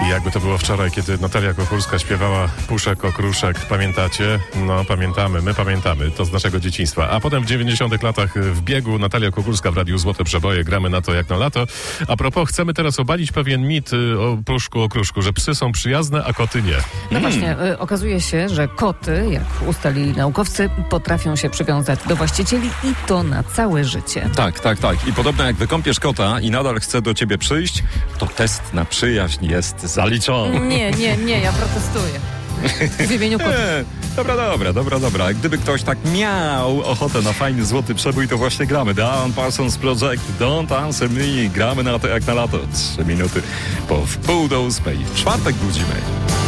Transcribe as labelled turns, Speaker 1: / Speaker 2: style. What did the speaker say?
Speaker 1: jakby to było wczoraj, kiedy Natalia Kokulska śpiewała Puszek, okruszek. Pamiętacie? No, pamiętamy, my pamiętamy. To z naszego dzieciństwa. A potem w 90 latach w biegu Natalia Kokulska w Radiu Złote Przeboje. Gramy na to jak na lato. A propos, chcemy teraz obalić pewien mit o Puszku, okruszku, że psy są przyjazne, a koty nie.
Speaker 2: No właśnie, okazuje się, że koty, jak ustalili naukowcy, potrafią się przywiązać do właścicieli i to na całe życie.
Speaker 3: Tak. I podobno jak wykąpiesz kota i nadal chce do ciebie przyjść, to test na przyjaźń jest zaliczony.
Speaker 2: Nie, ja protestuję. W imieniu kotów.
Speaker 3: Dobra. Gdyby ktoś tak miał ochotę na fajny złoty przebój, to właśnie gramy. The Alan Parsons Project, Don't Answer Me. Gramy na to jak na lato. 3 minuty po 7:30. W czwartek budzimy.